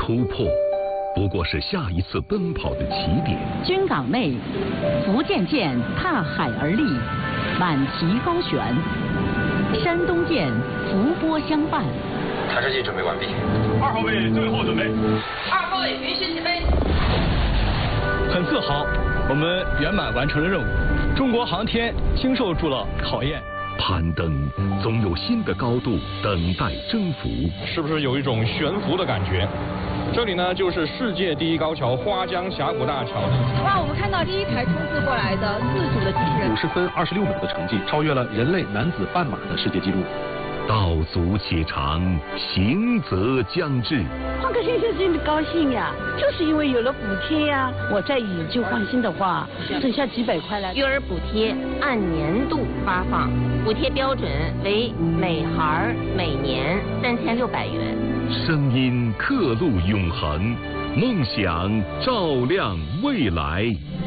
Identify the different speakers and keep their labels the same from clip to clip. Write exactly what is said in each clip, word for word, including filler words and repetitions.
Speaker 1: 突破不过是下一次奔跑的起点。
Speaker 2: 军港内，福建舰踏海而立，满旗高悬；山东舰伏波相伴。
Speaker 3: 弹射器准备完毕。
Speaker 4: 二号位最后准备。
Speaker 5: 二号位允许起飞。
Speaker 6: 很自豪，我们圆满完成了任务。中国航天经受住了考验。
Speaker 1: 攀登总有新的高度等待征服。
Speaker 7: 是不是有一种悬浮的感觉？这里呢，就是世界第一高桥花江峡谷大桥。
Speaker 5: 哇，我们看到第一台冲刺过来的自主的机器人，
Speaker 8: 五十分二十六秒的成绩，超越了人类男子半马的世界纪录。
Speaker 1: 道阻且长，行则将至。
Speaker 9: 换个先生真的高兴呀，就是因为有了补贴呀。我再以旧换新的话，省下几百块来。
Speaker 10: 育儿补贴按年度发放，补贴标准为每孩每年三千六百元。
Speaker 1: 声音刻录永恒，梦想照亮未来。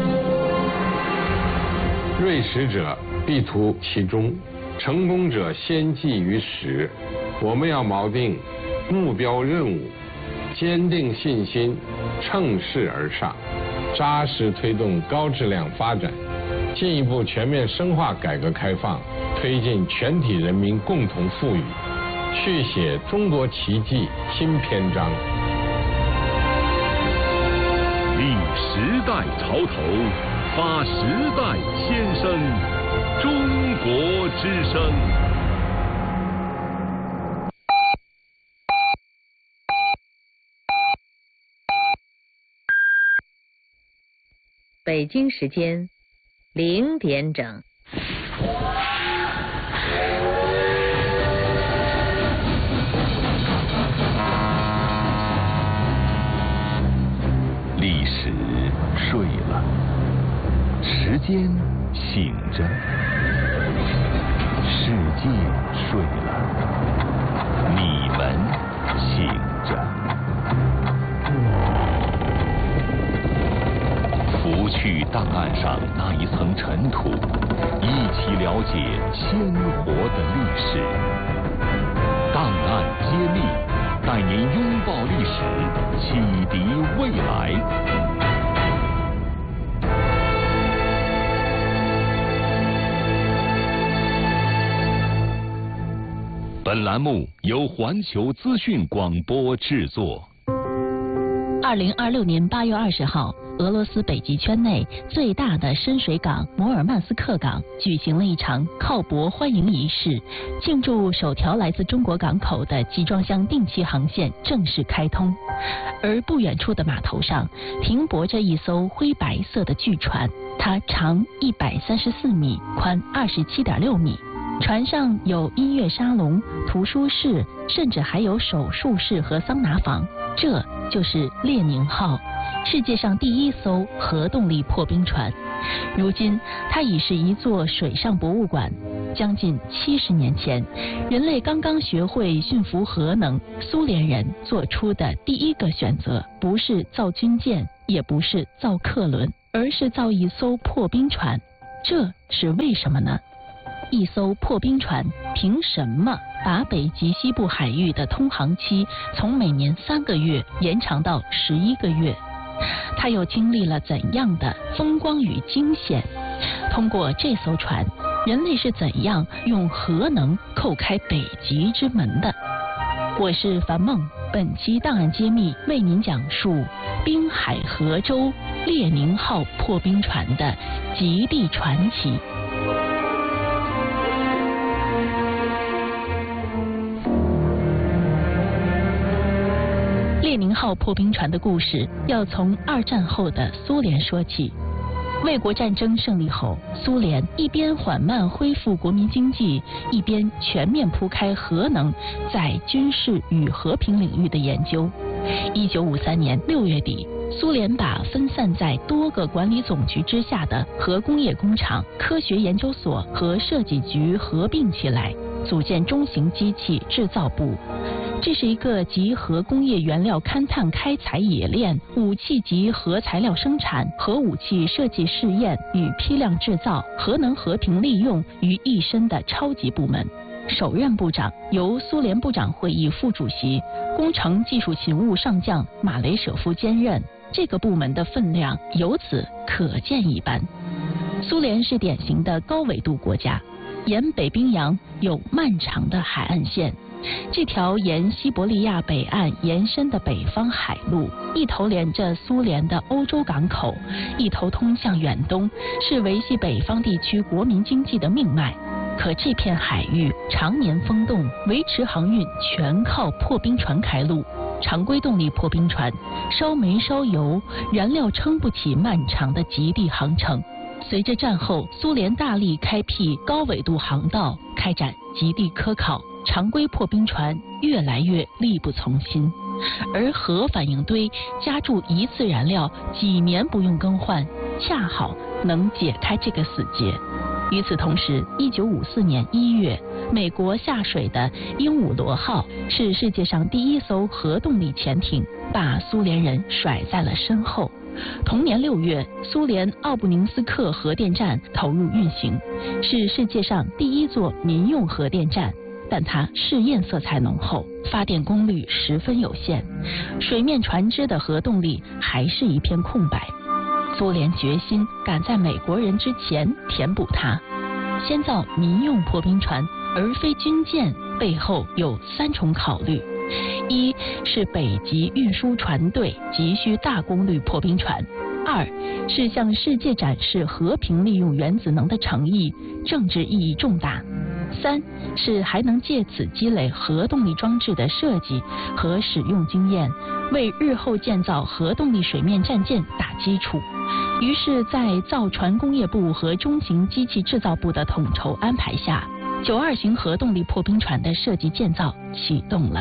Speaker 11: 锐实者必图其中，成功者先记于始。我们要锚定目标任务，坚定信心，乘势而上，扎实推动高质量发展，进一步全面深化改革开放，推进全体人民共同富裕，续写中国奇迹新篇章。
Speaker 1: 立时代潮头，发时代先声，中国之声。
Speaker 2: 北京时间零点整。
Speaker 1: 历史睡了，时间醒着，世界睡了，你们醒着。拂去档案上那一层尘土，一起了解鲜活的历史。档案揭秘，带您拥抱历史，启迪未来。本栏目由环球资讯广播制作。
Speaker 12: 二零二六年八月二十号，俄罗斯北极圈内最大的深水港摩尔曼斯克港举行了一场靠泊欢迎仪式，庆祝首条来自中国港口的集装箱定期航线正式开通。而不远处的码头上停泊着一艘灰白色的巨船，它长一百三十四米，宽二十七点六米。船上有音乐沙龙、图书室，甚至还有手术室和桑拿房。这就是列宁号，世界上第一艘核动力破冰船。如今，它已是一座水上博物馆。将近七十年前，人类刚刚学会驯服核能，苏联人做出的第一个选择，不是造军舰，也不是造客轮，而是造一艘破冰船。这是为什么呢？一艘破冰船凭什么把北极西部海域的通航期从每年三个月延长到十一个月？它又经历了怎样的风光与惊险？通过这艘船，人类是怎样用核能叩开北极之门的？我是樊梦，本期档案揭秘为您讲述滨海合州列宁号破冰船的极地传奇。列宁号破冰船的故事要从二战后的苏联说起。卫国战争胜利后，苏联一边缓慢恢复国民经济，一边全面铺开核能在军事与和平领域的研究。一九五三年六月底，苏联把分散在多个管理总局之下的核工业工厂、科学研究所和设计局合并起来，组建中型机器制造部。这是一个集核工业原料勘探开采冶炼、武器及核材料生产、核武器设计试验与批量制造、核能和平利用于一身的超级部门。 首任部长由苏联部长会议副主席、工程技术勤务上将马雷舍夫兼任，这个部门的分量由此可见一斑。苏联是典型的高纬度国家，沿北冰洋有漫长的海岸线。这条沿西伯利亚北岸延伸的北方海路，一头连着苏联的欧洲港口，一头通向远东，是维系北方地区国民经济的命脉。可这片海域常年风冻，维持航运全靠破冰船开路。常规动力破冰船烧煤烧油，燃料撑不起漫长的极地航程。随着战后苏联大力开辟高纬度航道，开展极地科考，常规破冰船越来越力不从心，而核反应堆加注一次燃料，几年不用更换，恰好能解开这个死结。与此同时，一九五四年一月，美国下水的鹦鹉螺号是世界上第一艘核动力潜艇，把苏联人甩在了身后。同年六月，苏联奥布宁斯克核电站投入运行，是世界上第一座民用核电站，但它试验色彩浓厚，发电功率十分有限，水面船只的核动力还是一片空白。苏联决心赶在美国人之前填补它，先造民用破冰船，而非军舰，背后有三重考虑：一是北极运输船队急需大功率破冰船；二是向世界展示和平利用原子能的诚意，政治意义重大；三是还能借此积累核动力装置的设计和使用经验，为日后建造核动力水面战舰打基础。于是，在造船工业部和中型机器制造部的统筹安排下，九二型核动力破冰船的设计建造启动了。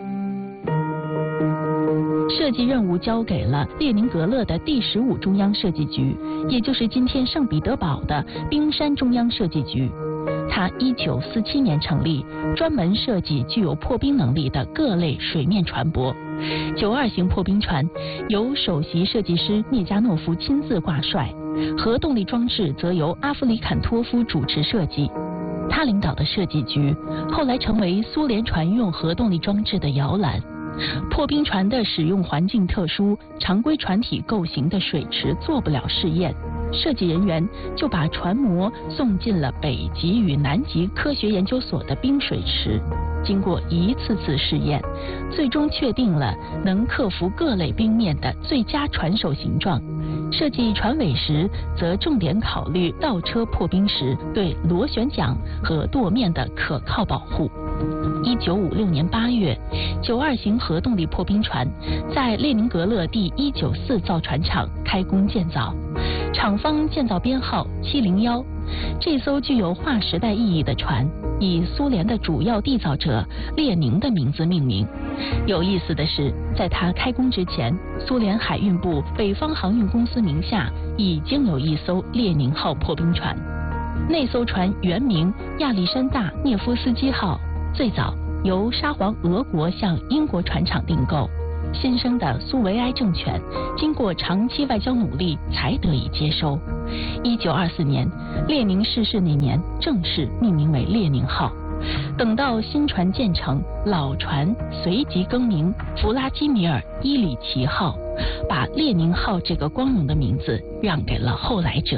Speaker 12: 设计任务交给了列宁格勒的第十五中央设计局，也就是今天圣彼得堡的冰山中央设计局。它一九四七年成立，专门设计具有破冰能力的各类水面船舶。九二型破冰船由首席设计师聂加诺夫亲自挂帅，核动力装置则由阿夫里坎托夫主持设计。他领导的设计局后来成为苏联船用核动力装置的摇篮。破冰船的使用环境特殊，常规船体构型的水池做不了试验，设计人员就把船模送进了北极与南极科学研究所的冰水池。经过一次次试验，最终确定了能克服各类冰面的最佳船首形状。设计船尾时，则重点考虑倒车破冰时对螺旋桨和舵面的可靠保护。一九五六年八月，九二型核动力破冰船在列宁格勒第一九四造船厂开工建造，厂方建造编号七零一。这艘具有划时代意义的船以苏联的主要缔造者列宁的名字命名。有意思的是，在它开工之前，苏联海运部北方航运公司名下已经有一艘列宁号破冰船。那艘船原名亚历山大·涅夫斯基号，最早由沙皇俄国向英国船厂订购。新生的苏维埃政权经过长期外交努力才得以接收。一九二四年，列宁逝世那年，正式命名为列宁号。等到新船建成，老船随即更名弗拉基米尔·伊里奇号，把列宁号这个光荣的名字让给了后来者。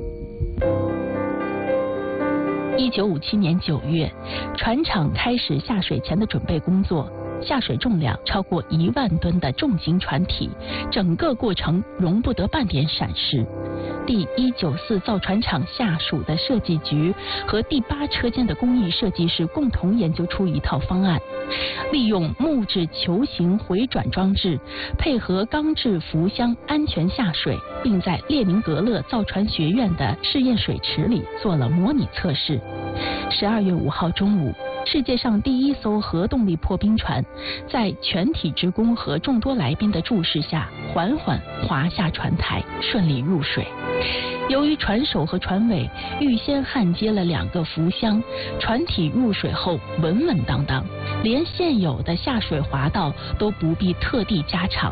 Speaker 12: 一九五七年九月，船厂开始下水前的准备工作。下水重量超过一万吨的重型船体，整个过程容不得半点闪失。第一九四造船厂下属的设计局和第八车间的工艺设计师共同研究出一套方案，利用木质球形回转装置，配合钢制浮箱安全下水，并在列宁格勒造船学院的试验水池里做了模拟测试。十二月五号中午，世界上第一艘核动力破冰船在全体职工和众多来宾的注视下，缓缓滑下船台，顺利入水。由于船首和船尾预先焊接了两个浮箱，船体入水后稳稳当当，连现有的下水滑道都不必特地加长。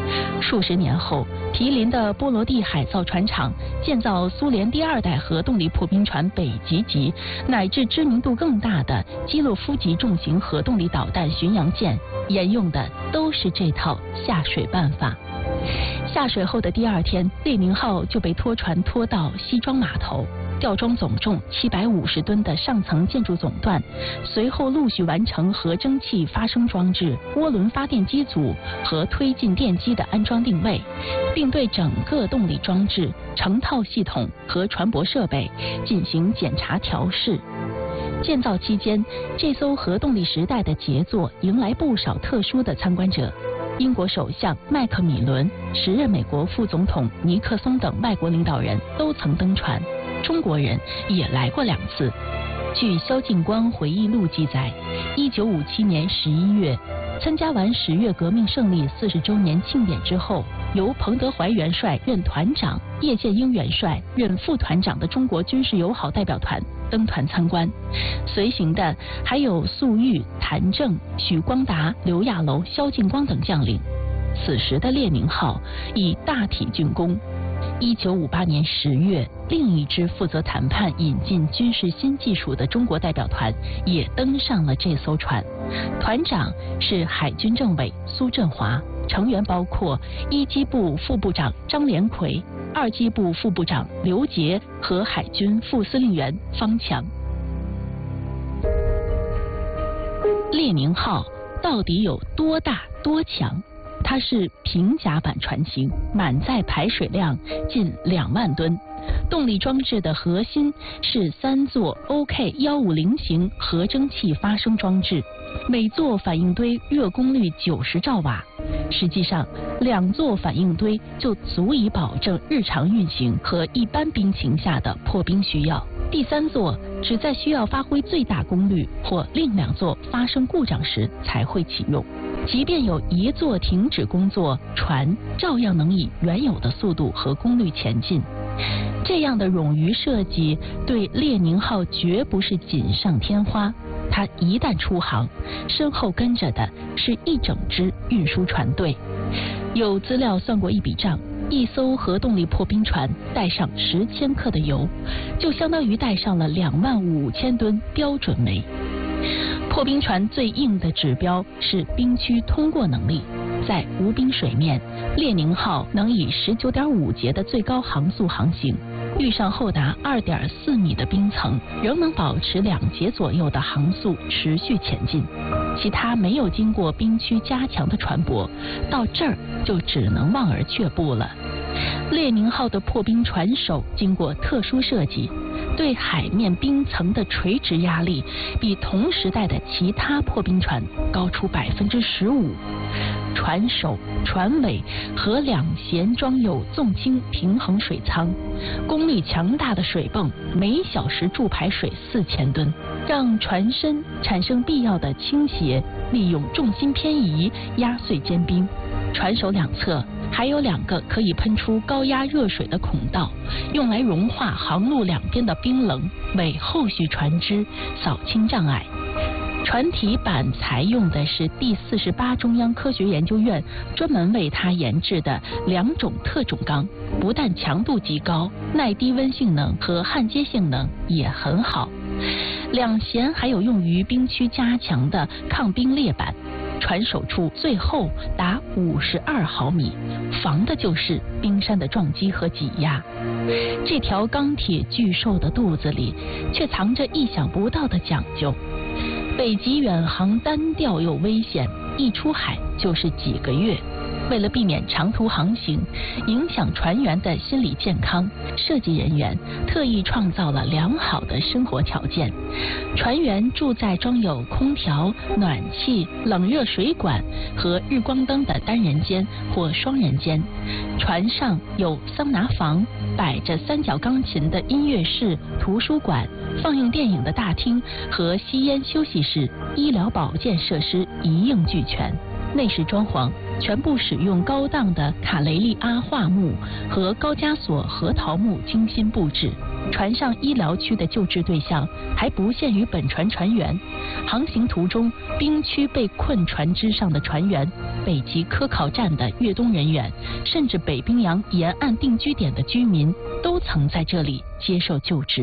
Speaker 12: 数十年后，毗邻的波罗的海造船厂建造苏联第二代核动力破冰船北极级，乃至知名度更大的基洛夫级重型核动力导弹巡洋舰，沿用的都是这套下水办法。下水后的第二天，列宁号就被拖船拖到西装码头，吊装总重七百五十吨的上层建筑总段，随后陆续完成核蒸汽发生装置、涡轮发电机组和推进电机的安装定位，并对整个动力装置、成套系统和船舶设备进行检查调试。建造期间，这艘核动力时代的杰作迎来不少特殊的参观者。英国首相麦克米伦、时任美国副总统尼克松等外国领导人都曾登船，中国人也来过两次。据萧劲光回忆录记载，一九五七年十一月，参加完十月革命胜利四十周年庆典之后，由彭德怀元帅任团长、叶剑英元帅任副团长的中国军事友好代表团登团参观，随行的还有粟裕、谭政、许光达、刘亚楼、萧劲光等将领。此时的列宁号已大体竣工。一九五八年十月，另一支负责谈判引进军事新技术的中国代表团也登上了这艘船，团长是海军政委苏振华，成员包括一机部副部长张连魁、二机部副部长刘杰和海军副司令员方强。列宁号到底有多大多强？它是平甲板船型，满载排水量近两万吨。动力装置的核心是三座 O K 一五零型核蒸汽发生装置，每座反应堆热功率九十兆瓦。实际上，两座反应堆就足以保证日常运行和一般冰情下的破冰需要。第三座只在需要发挥最大功率或另两座发生故障时才会启用。即便有一座停止工作，船照样能以原有的速度和功率前进。这样的冗余设计对列宁号绝不是锦上添花，它一旦出航，身后跟着的是一整支运输船队。有资料算过一笔账，一艘核动力破冰船带上十千克的油，就相当于带上了两万五千吨标准煤。破冰船最硬的指标是冰区通过能力，在无冰水面，列宁号能以十九点五节的最高航速航行，遇上厚达二点四米的冰层，仍能保持两节左右的航速持续前进。其他没有经过冰区加强的船舶，到这儿就只能望而却步了。列宁号的破冰船首经过特殊设计，对海面冰层的垂直压力比同时代的其他破冰船高出百分之十五。船首、船尾和两舷装有纵倾平衡水舱，功率强大的水泵每小时注排水四千吨，让船身产生必要的倾斜，利用重心偏移压碎坚冰。船首两侧还有两个可以喷出高压热水的孔道，用来融化航路两边的冰棱，为后续船只扫清障碍。船体板采用的是第四十八中央科学研究院专门为它研制的两种特种钢，不但强度极高，耐低温性能和焊接性能也很好。两舷还有用于冰区加强的抗冰裂板，船首处最厚达五十二毫米，防的就是冰山的撞击和挤压。这条钢铁巨兽的肚子里却藏着意想不到的讲究。北极远航单调又危险，一出海就是几个月。为了避免长途航行影响船员的心理健康，设计人员特意创造了良好的生活条件。船员住在装有空调、暖气、冷热水管和日光灯的单人间或双人间。船上有桑拿房，摆着三角钢琴的音乐室、图书馆、放映电影的大厅和吸烟休息室，医疗保健设施一应俱全。内饰装潢全部使用高档的卡雷利阿桦木和高加索核桃木精心布置。船上医疗区的救治对象还不限于本船船员，航行途中冰区被困船只上的船员北极科考站的越冬人员，甚至北冰洋沿岸定居点的居民，都曾在这里接受救治。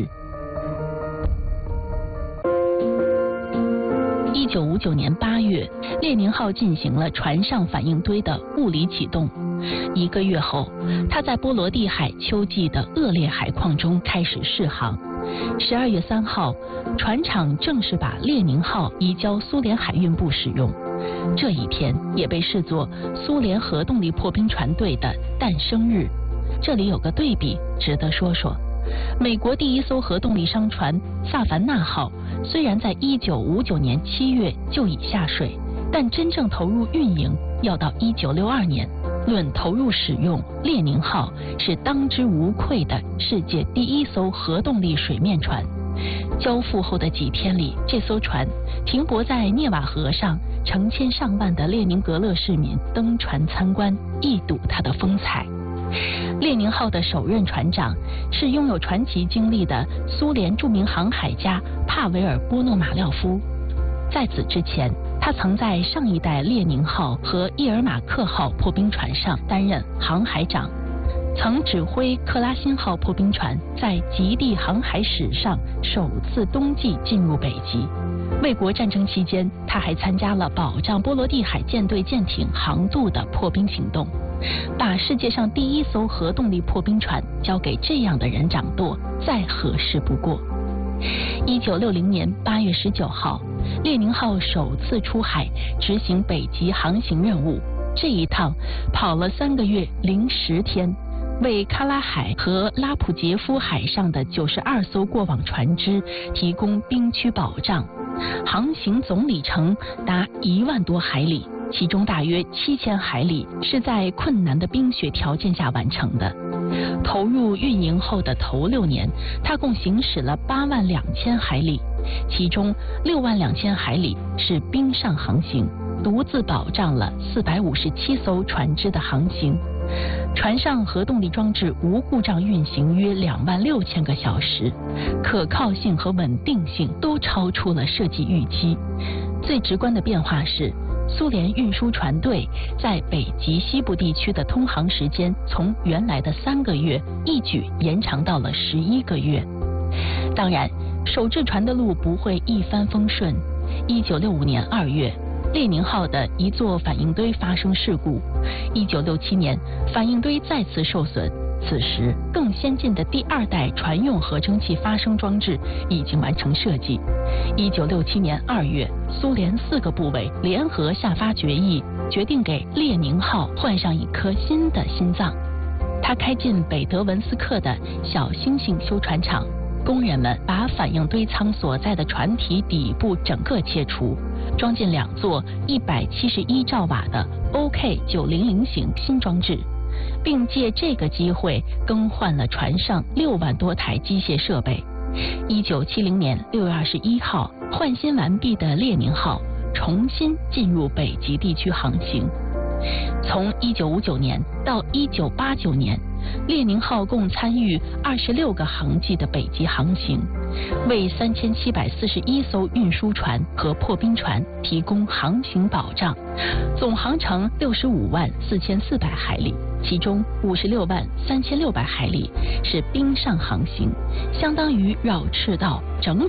Speaker 12: 一九五九年八月，列宁号进行了船上反应堆的物理启动。一个月后，它在波罗的海秋季的恶劣海况中开始试航。十二月三号，船厂正式把列宁号移交苏联海运部使用。这一天也被视作苏联核动力破冰船队的诞生日。这里有个对比值得说说。美国第一艘核动力商船萨凡纳号虽然在一九五九年七月就已下水，但真正投入运营要到一九六二年。论投入使用，列宁号是当之无愧的世界第一艘核动力水面船。交付后的几天里，这艘船停泊在涅瓦河上，成千上万的列宁格勒市民登船参观，一睹它的风采。列宁号的首任船长是拥有传奇经历的苏联著名航海家帕维尔·波诺马廖夫。在此之前，他曾在上一代列宁号和叶尔马克号破冰船上担任航海长，曾指挥克拉辛号破冰船在极地航海史上首次冬季进入北极。卫国战争期间，他还参加了保障波罗的海舰队舰艇航渡的破冰行动。把世界上第一艘核动力破冰船交给这样的人掌舵，再合适不过。一九六零年八月十九号，列宁号首次出海执行北极航行任务。这一趟跑了三个月零十天，为喀拉海和拉普杰夫海上的九十二艘过往船只提供冰区保障。航行总里程达一万多海里，其中大约七千海里是在困难的冰雪条件下完成的。投入运营后的头六年，它共行驶了八万两千海里，其中六万两千海里是冰上航行，独自保障了四百五十七艘船只的航行。船上核动力装置无故障运行约两万六千个小时，可靠性和稳定性都超出了设计预期。最直观的变化是，苏联运输船队在北极西部地区的通航时间从原来的三个月一举延长到了十一个月。当然，手制船的路不会一帆风顺。一九六五年二月，列宁号的一座反应堆发生事故。一九六七年，反应堆再次受损。此时，更先进的第二代船用合成器发生装置已经完成设计。一九六七年二月，苏联四个部委联合下发决议，决定给列宁号换上一颗新的心脏。他开进北德文斯克的小星星修船厂，工人们把反应堆舱所在的船体底部整个切除，装进两座一百七十一兆瓦的 O K 九零零型新装置，并借这个机会更换了船上六万多台机械设备。一九七零年六月二十一号，换新完毕的列宁号重新进入北极地区航行。从一九五九年到一九八九年，列宁号共参与二十六个航季的北极航行，为三千七百四十一艘运输船和破冰船提供航行保障，总航程六十五万四千四百海里，其中五十六万三千六百海里是冰上航行，相当于绕赤道整